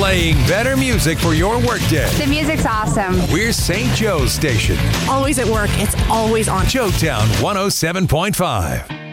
Playing better music for your workday. The music's awesome. We're St. Joe's station. Always at work. It's always on. Joetown 107.5.